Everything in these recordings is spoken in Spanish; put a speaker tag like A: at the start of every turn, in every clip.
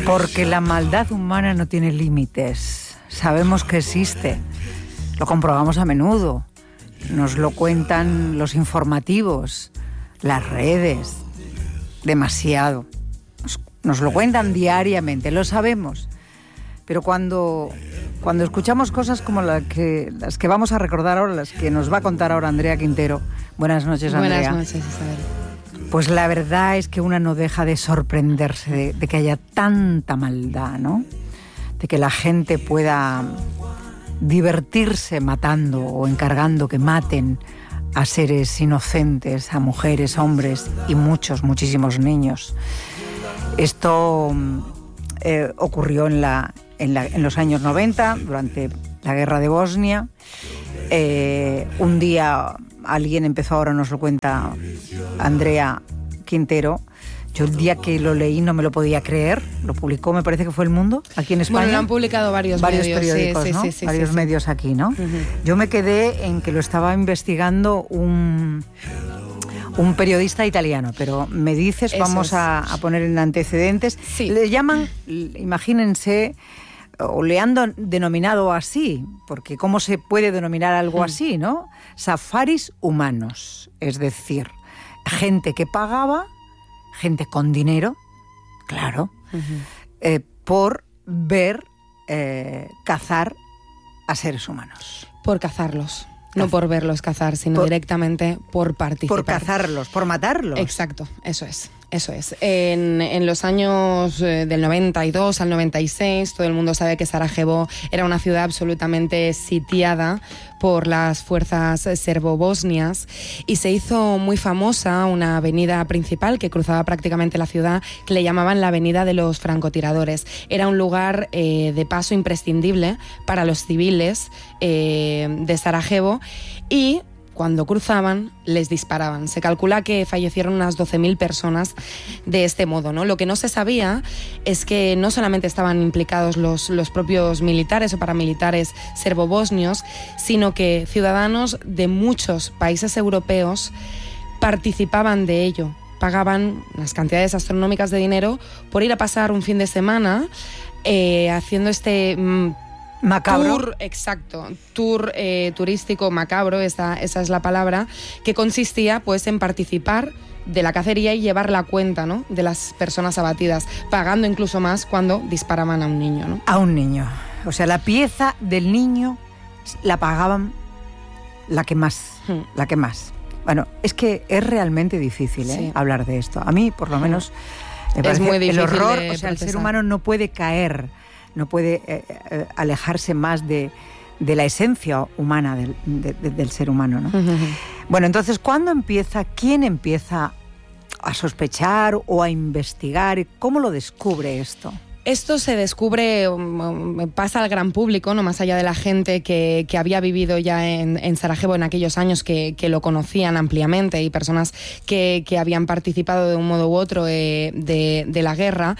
A: Porque la maldad humana no tiene límites. Sabemos que existe. Lo comprobamos a menudo. Nos lo cuentan los informativos, las redes. Demasiado. Nos lo cuentan diariamente, lo sabemos. Pero cuando escuchamos cosas como las que vamos a recordar ahora, las que nos va a contar ahora Andrea Quintero. Buenas noches, Andrea.
B: Buenas noches, Isabel.
A: Pues la verdad es que una no deja de sorprenderse de que haya tanta maldad, ¿no? De que la gente pueda divertirse matando o encargando que maten a seres inocentes, a mujeres, hombres y muchísimos niños. Esto ocurrió en los años 90, durante la guerra de Bosnia. Un día alguien empezó, ahora nos lo cuenta Andrea Quintero. Yo el día que lo leí no me lo podía creer. Lo publicó, me parece que fue El Mundo, aquí en España.
B: Bueno, lo han publicado varios medios,
A: periódicos,
B: sí,
A: ¿no?
B: Sí,
A: varios medios aquí, ¿no?
B: Uh-huh.
A: Yo me quedé en que lo estaba investigando un periodista italiano, pero me dices, vamos a poner en antecedentes.
B: Sí.
A: Le llaman, imagínense, o le han denominado así, porque ¿cómo se puede denominar algo así, no? Safaris humanos, es decir, gente que pagaba, gente con dinero, claro, por ver cazar a seres humanos.
B: Por cazarlos. No por verlos cazar, sino directamente por participar.
A: Por cazarlos, por matarlos.
B: Exacto, eso es. En los años del 92 al 96, todo el mundo sabe que Sarajevo era una ciudad absolutamente sitiada por las fuerzas serbobosnias y se hizo muy famosa una avenida principal que cruzaba prácticamente la ciudad, que le llamaban la Avenida de los Francotiradores. Era un lugar de paso imprescindible para los civiles de Sarajevo y cuando cruzaban, les disparaban. Se calcula que fallecieron unas 12.000 personas de este modo, ¿no? Lo que no se sabía es que no solamente estaban implicados los propios militares o paramilitares serbobosnios, sino que ciudadanos de muchos países europeos participaban de ello. Pagaban unas cantidades astronómicas de dinero por ir a pasar un fin de semana haciendo este
A: macabro.
B: Tour turístico macabro, esa es la palabra, que consistía pues en participar de la cacería y llevar la cuenta, ¿no?, de las personas abatidas, pagando incluso más cuando disparaban a un niño, ¿no?
A: A un niño. O sea, la pieza del niño la pagaban la que más. Bueno, es que es realmente difícil hablar de esto. A mí, por lo menos, me parece
B: muy difícil
A: el horror,
B: de
A: el ser
B: procesar.
A: humano no puede caer, no puede alejarse más de la esencia humana del ser humano, ¿no? Bueno, entonces, ¿quién empieza a sospechar o a investigar? ¿Cómo lo descubre esto?
B: Esto se descubre, pasa al gran público, no más allá de la gente que había vivido ya en Sarajevo en aquellos años, que lo conocían ampliamente, y personas que habían participado de un modo u otro de la guerra,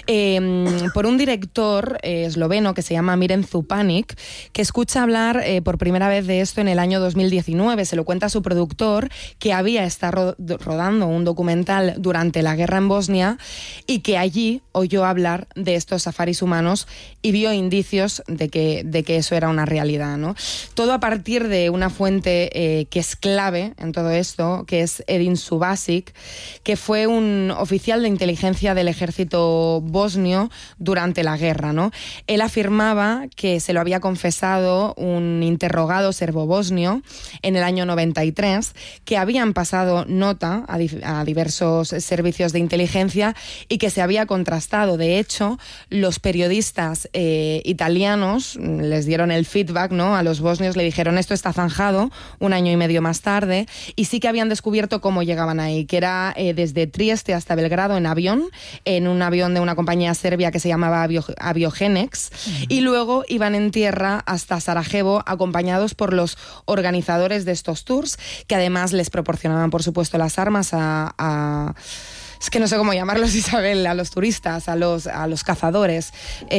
B: por un director esloveno que se llama Miren Zupanic, que escucha hablar por primera vez de esto en el año 2019. Se lo cuenta a su productor, que había estado rodando un documental durante la guerra en Bosnia y que allí oyó hablar de estos safaris humanos y vio indicios de que eso era una realidad, ¿no? Todo a partir de una fuente que es clave en todo esto, que es Edin Subasic, que fue un oficial de inteligencia del ejército bosnio durante la guerra, ¿no? Él afirmaba que se lo había confesado un interrogado serbo-bosnio en el año 93, que habían pasado nota a diversos servicios de inteligencia y que se había contrastado. De hecho, los periodistas italianos les dieron el feedback, ¿no?, a los bosnios, le dijeron esto está zanjado, un año y medio más tarde, y sí que habían descubierto cómo llegaban ahí, que era desde Trieste hasta Belgrado en un avión de una compañía serbia que se llamaba Aviogenex, y luego iban en tierra hasta Sarajevo acompañados por los organizadores de estos tours, que además les proporcionaban, por supuesto, las armas a es que no sé cómo llamarlos, Isabel, a los turistas, a los cazadores.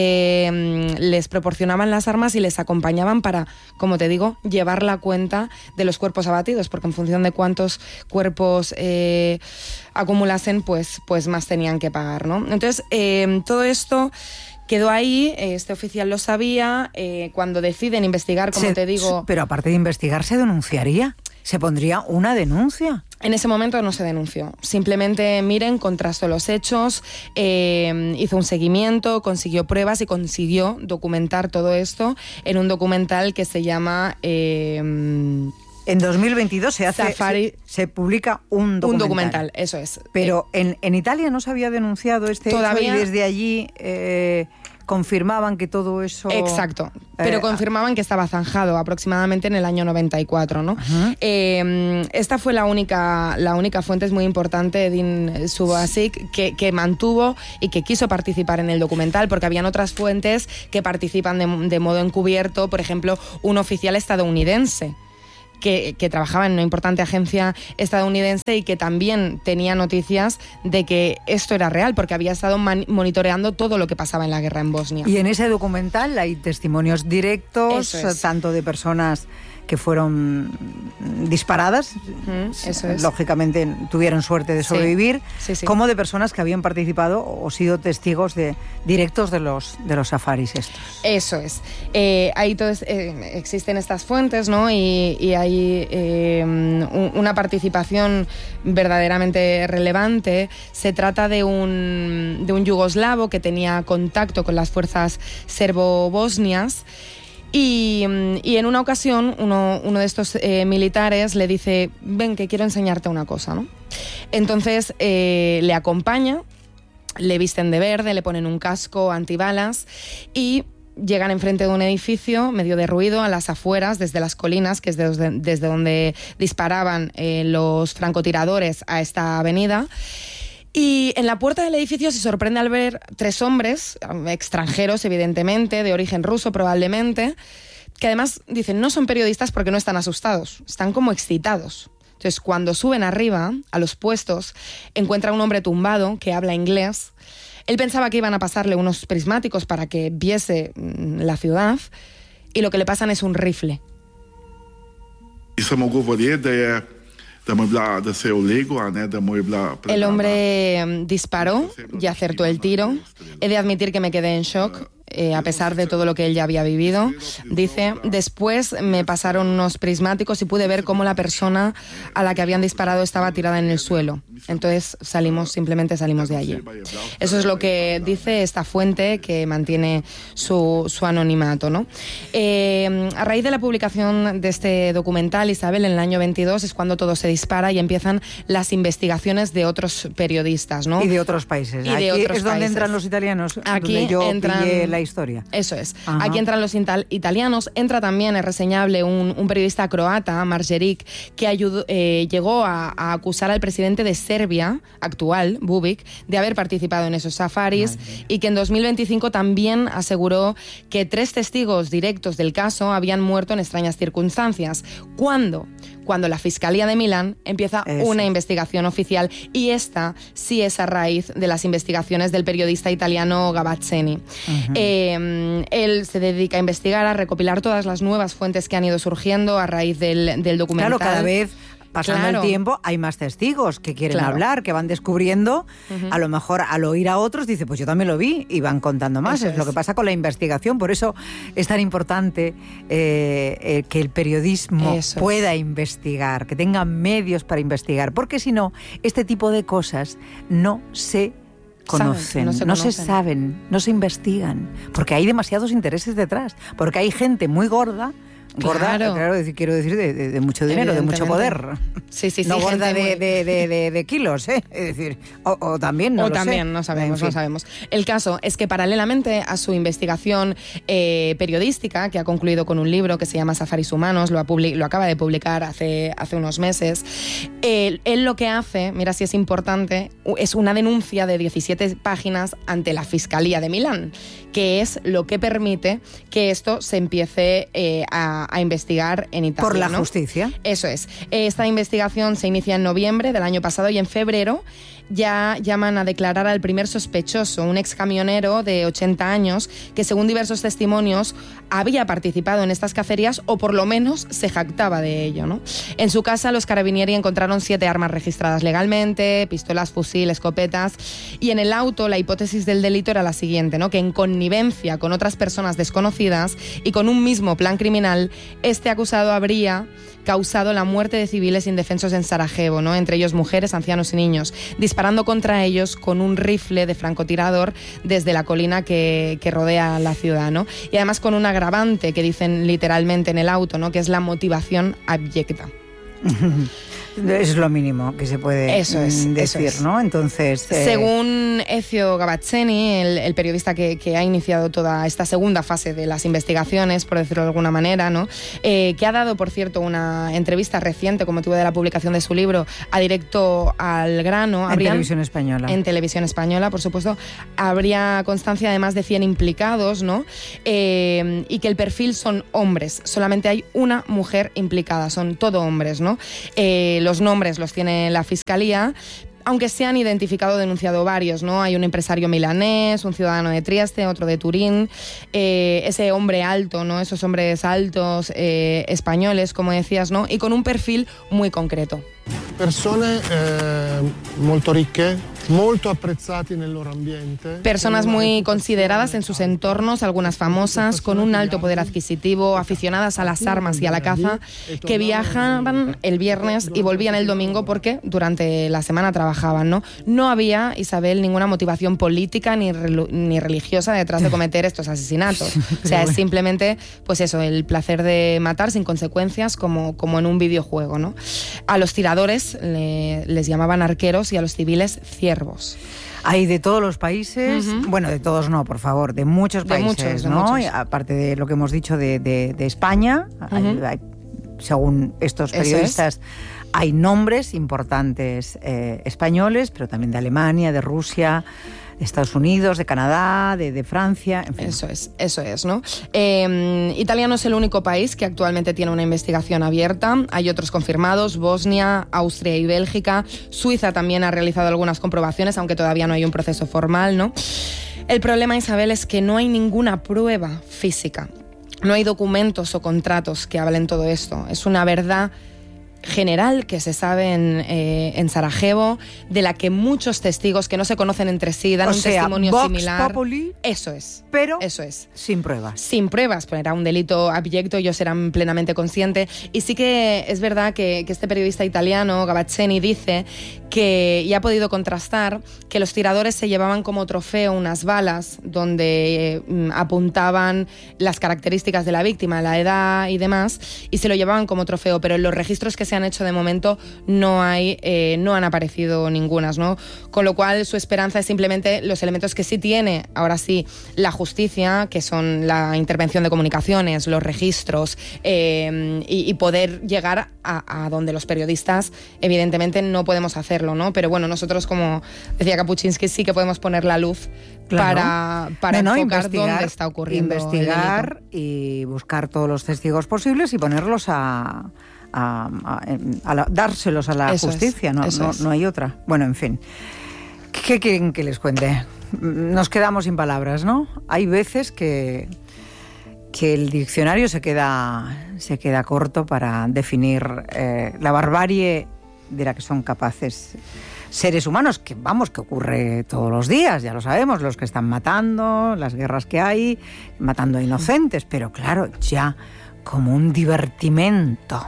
B: Les proporcionaban las armas y les acompañaban para, como te digo, llevar la cuenta de los cuerpos abatidos, porque en función de cuántos cuerpos acumulasen, pues más tenían que pagar, ¿no? Entonces, todo esto quedó ahí, este oficial lo sabía, cuando deciden investigar, como te digo...
A: Pero aparte de investigar, ¿se denunciaría? ¿Se pondría una denuncia?
B: En ese momento no se denunció. Simplemente Miren contrastó los hechos, hizo un seguimiento, consiguió pruebas y consiguió documentar todo esto en un documental que se llama...
A: En 2022 se publica un documental.
B: Un documental, eso es.
A: Pero en Italia no se había denunciado este hecho y desde allí confirmaban que todo eso...
B: Exacto, pero confirmaban que estaba zanjado aproximadamente en el año 94, ¿no?
A: Uh-huh.
B: Esta fue la única fuente, es muy importante, Edin Subasic, que mantuvo y que quiso participar en el documental, porque habían otras fuentes que participan de modo encubierto, por ejemplo, un oficial estadounidense que trabajaba en una importante agencia estadounidense y que también tenía noticias de que esto era real, porque había estado monitoreando todo lo que pasaba en la guerra en Bosnia.
A: Y en ese documental hay testimonios directos, tanto de personas que fueron disparadas,
B: eso es.
A: Lógicamente tuvieron suerte de sobrevivir,
B: sí.
A: como de personas que habían participado o sido testigos directos de los safaris estos.
B: Eso es. Ahí existen estas fuentes, ¿no? Y hay una participación verdaderamente relevante. Se trata de un yugoslavo que tenía contacto con las fuerzas serbo-bosnias. Y en una ocasión uno de estos militares le dice: ven, que quiero enseñarte una cosa, ¿no? Entonces le acompaña, le visten de verde, le ponen un casco antibalas y llegan enfrente de un edificio medio derruido a las afueras, desde las colinas, que es desde donde disparaban los francotiradores a esta avenida. Y en la puerta del edificio se sorprende al ver 3 hombres, extranjeros evidentemente, de origen ruso probablemente, que además dicen no son periodistas porque no están asustados, están como excitados. Entonces, cuando suben arriba, a los puestos, encuentra un hombre tumbado que habla inglés. Él pensaba que iban a pasarle unos prismáticos para que viese la ciudad, y lo que le pasan es un rifle. El hombre disparó y acertó el tiro. He de admitir que me quedé en shock, a pesar de todo lo que él ya había vivido. Dice: después me pasaron unos prismáticos y pude ver cómo la persona a la que habían disparado estaba tirada en el suelo. Entonces simplemente salimos de allí. Eso es lo que dice esta fuente que mantiene su anonimato, ¿no? A raíz de la publicación de este documental, Isabel, en el año 22 es cuando todo se dispara y empiezan las investigaciones de otros periodistas, ¿no?
A: Y de otros países. Aquí es donde entran los italianos,
B: aquí
A: donde yo
B: entran...
A: pillé la historia.
B: Eso es.
A: Ajá.
B: Aquí entran los italianos, entra también, es reseñable, un periodista croata, Marjeric, que llegó a acusar al presidente de Serbia actual, Bubic, de haber participado en esos safaris, y que en 2025 también aseguró que 3 testigos directos del caso habían muerto en extrañas circunstancias. ¿Cuándo? Cuando la Fiscalía de Milán empieza una investigación oficial, y esta sí es a raíz de las investigaciones del periodista italiano Gavazzeni. Uh-huh. Él se dedica a investigar, a recopilar todas las nuevas fuentes que han ido surgiendo a raíz del documental.
A: Claro, cada vez pasando el tiempo hay más testigos que quieren hablar, que van descubriendo, a lo mejor al oír a otros dice, pues yo también lo vi, y van contando más. Es lo que pasa con la investigación, por eso es tan importante que el periodismo pueda investigar, que tenga medios para investigar, porque si no, este tipo de cosas no se conocen, no se saben, no se investigan, porque hay demasiados intereses detrás, porque hay gente muy gorda, claro, quiero decir de mucho dinero, de mucho poder.
B: Sí,
A: no gorda de kilos, es decir, o también, no lo sé.
B: No sabemos. El caso es que paralelamente a su investigación periodística, que ha concluido con un libro que se llama Safaris Humanos, lo acaba de publicar hace unos meses, él lo que hace, mira si es importante, es una denuncia de 17 páginas ante la Fiscalía de Milán, que es lo que permite que esto se empiece a investigar en Italia.
A: Por la justicia.
B: Eso es. Esta investigación se inicia en noviembre del año pasado, y en febrero ya llaman a declarar al primer sospechoso, un ex camionero de 80 años que, según diversos testimonios, había participado en estas cacerías o por lo menos se jactaba de ello, ¿no? En su casa los carabinieri encontraron 7 armas registradas legalmente, pistolas, fusil, escopetas, y en el auto la hipótesis del delito era la siguiente, ¿no? Que en connivencia con otras personas desconocidas y con un mismo plan criminal, este acusado habría causado la muerte de civiles indefensos en Sarajevo, ¿no? Entre ellos mujeres, ancianos y niños, disparando contra ellos con un rifle de francotirador desde la colina que rodea la ciudad, ¿no? Y además con un agravante que dicen literalmente en el auto, ¿no? Que es la motivación abyecta.
A: Es lo mínimo que se puede decir, ¿no? Entonces,
B: según Ezio Gavazzeni, el periodista que ha iniciado toda esta segunda fase de las investigaciones, por decirlo de alguna manera, ¿no? Que ha dado, por cierto, una entrevista reciente con motivo de la publicación de su libro a Directo al Grano.
A: En Televisión Española.
B: En Televisión Española, por supuesto. Habría constancia de más de 100 implicados, ¿no? Y que el perfil son hombres. Solamente hay una mujer implicada, son todo hombres, ¿no? Los nombres los tiene la Fiscalía, aunque se han identificado o denunciado varios, ¿no? Hay un empresario milanés, un ciudadano de Trieste, otro de Turín, ese hombre alto, ¿no? Esos hombres altos españoles, como decías, ¿no? Y con un perfil muy concreto.
C: Persone molto ricche, molto apprezzati nel loro ambiente.
B: Personas muy consideradas en sus entornos, algunas famosas, con un alto poder adquisitivo, aficionadas a las armas y a la caza, que viajaban el viernes y volvían el domingo porque durante la semana trabajaban, ¿no? No había, Isabel, ninguna motivación política ni religiosa detrás de cometer estos asesinatos. O sea, es simplemente, pues eso, el placer de matar sin consecuencias, como en un videojuego, ¿no? A los tiradores les llamaban arqueros y a los civiles ciervos.
A: Hay de todos los países, bueno, de todos no, por favor, de muchos países, ¿no? Muchos. Aparte de lo que hemos dicho de España, según estos periodistas, hay nombres importantes españoles, pero también de Alemania, de Rusia, de Estados Unidos, de Canadá, de Francia, en fin.
B: Eso es, ¿no? Italia no es el único país que actualmente tiene una investigación abierta. Hay otros confirmados: Bosnia, Austria y Bélgica. Suiza también ha realizado algunas comprobaciones, aunque todavía no hay un proceso formal, ¿no? El problema, Isabel, es que no hay ninguna prueba física. No hay documentos o contratos que hablen todo esto. Es una verdad general que se sabe en Sarajevo, de la que muchos testigos que no se conocen entre sí dan un testimonio
A: Vox
B: similar.
A: Populi,
B: eso es.
A: Pero
B: eso es.
A: Sin pruebas.
B: Sin pruebas, pues era un delito abyecto, ellos eran plenamente conscientes. Y sí que es verdad que este periodista italiano, Gavazzeni, dice que, y ha podido contrastar, que los tiradores se llevaban como trofeo unas balas donde apuntaban las características de la víctima, la edad y demás, y se lo llevaban como trofeo, pero en los registros que se han hecho de momento no han aparecido ningunas, ¿no? Con lo cual su esperanza es simplemente los elementos que sí tiene ahora sí la justicia, que son la intervención de comunicaciones, los registros, y poder llegar a donde los periodistas evidentemente no podemos hacerlo, ¿no? Pero bueno, nosotros, como decía Kapuczynski, sí que podemos poner la luz, claro, para enfocar dónde está ocurriendo.
A: Investigar y buscar todos los testigos posibles y ponerlos dárselos a la justicia, no hay otra. Bueno, en fin. ¿Qué quieren que les cuente? Nos quedamos sin palabras, ¿no? Hay veces que el diccionario se queda corto para definir la barbarie de la que son capaces seres humanos, que ocurre todos los días, ya lo sabemos, los que están matando, las guerras que hay, matando a inocentes, pero claro, ya como un divertimento,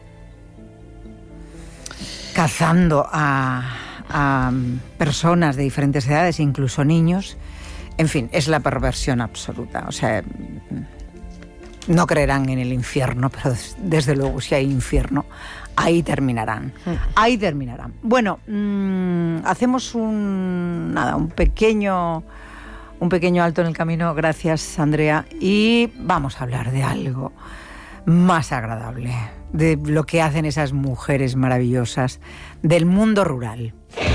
A: cazando a personas de diferentes edades, incluso niños. En fin, es la perversión absoluta. O sea, no creerán en el infierno, pero desde luego, si hay infierno, ahí terminarán. Ahí terminarán. Bueno, hacemos un pequeño alto en el camino. Gracias, Andrea. Y vamos a hablar de algo más agradable, de lo que hacen esas mujeres maravillosas del mundo rural.